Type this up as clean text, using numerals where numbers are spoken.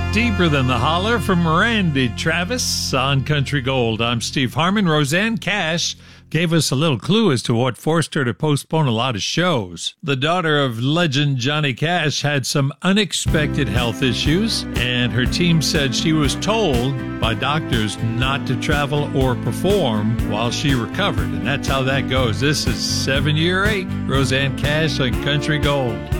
Deeper Than the Holler from Randy Travis on Country Gold. I'm Steve Harmon. Roseanne Cash gave us a little clue as to what forced her to postpone a lot of shows. The daughter of legend Johnny Cash had some unexpected health issues, and her team said she was told by doctors not to travel or perform while she recovered. And that's how that goes. This is 7 Year 8. Roseanne Cash on Country Gold.